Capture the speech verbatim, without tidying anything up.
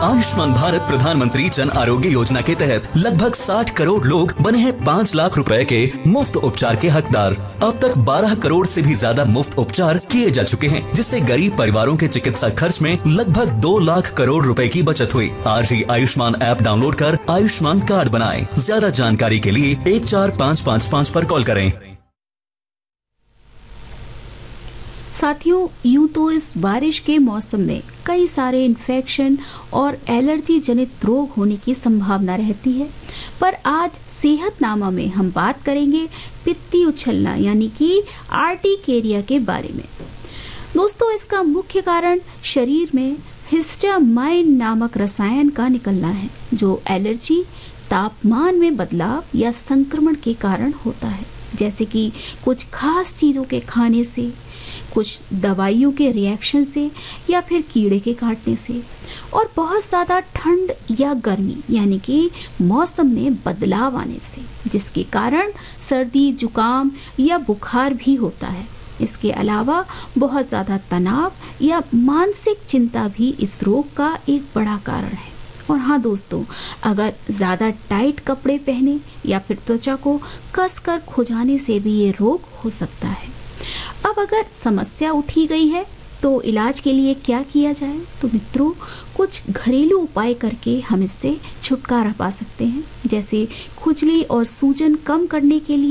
आयुष्मान भारत प्रधानमंत्री जन आरोग्य योजना के तहत लगभग साठ करोड़ लोग बने हैं पाँच लाख रुपए के मुफ्त उपचार के हकदार। अब तक बारह करोड़ से भी ज्यादा मुफ्त उपचार किए जा चुके हैं, जिससे गरीब परिवारों के चिकित्सा खर्च में लगभग दो लाख करोड़ रुपए की बचत हुई। आज ही आयुष्मान ऐप डाउनलोड कर आयुष्मान कार्ड बनाएं। ज्यादा जानकारी के लिए एक चार पाँच पाँच पाँच पर कॉल करें। साथियों, यूं तो इस बारिश के मौसम में कई सारे इन्फेक्शन और एलर्जी जनित रोग होने की संभावना रहती है, पर आज सेहतनामा में हम बात करेंगे पित्ती उछलना यानी कि आर्टिकेरिया के बारे में। दोस्तों, इसका मुख्य कारण शरीर में हिस्टामाइन नामक रसायन का निकलना है, जो एलर्जी, तापमान में बदलाव या संक्रमण के कारण होता है, जैसे कि कुछ खास चीजों के खाने से, कुछ दवाइयों के रिएक्शन से या फिर कीड़े के काटने से, और बहुत ज़्यादा ठंड या गर्मी यानी कि मौसम में बदलाव आने से, जिसके कारण सर्दी, जुकाम या बुखार भी होता है। इसके अलावा बहुत ज़्यादा तनाव या मानसिक चिंता भी इस रोग का एक बड़ा कारण है। और हाँ दोस्तों, अगर ज़्यादा टाइट कपड़े पहने या फिर त्वचा को कसकर खुजाने से भी ये रोग हो सकता है। अब अगर समस्या उठी गई है तो इलाज के लिए क्या किया जाए? तो मित्रों, कुछ घरेलू उपाय करके हम इससे छुटकारा पा सकते हैं, जैसे खुजली और सूजन कम करने के लिए